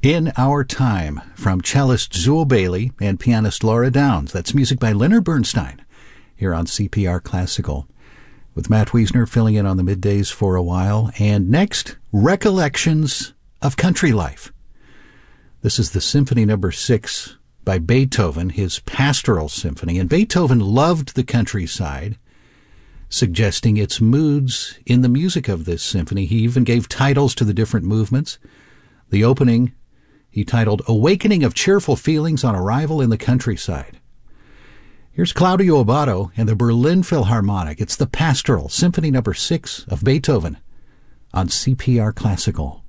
In Our Time, from cellist Zool Bailey and pianist Laura Downs. That's music by Leonard Bernstein here on CPR Classical, with Matt Wiesner filling in on the middays for a while. And next, Recollections of Country Life. This is the Symphony No. 6 by Beethoven, his Pastoral Symphony. And Beethoven loved the countryside, suggesting its moods in the music of this symphony. He even gave titles to the different movements. The opening he titled Awakening of Cheerful Feelings on Arrival in the Countryside. Here's Claudio Abbado and the Berlin Philharmonic. It's the Pastoral, Symphony No. 6 of Beethoven on CPR Classical.